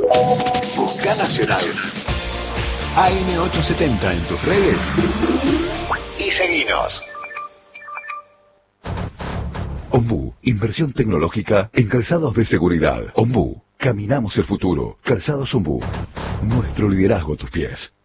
Busca Nacional. AM870 en tus redes y seguinos. Ombú, inversión tecnológica en calzados de seguridad. Ombú, caminamos el futuro. Calzados Ombú, nuestro liderazgo a tus pies.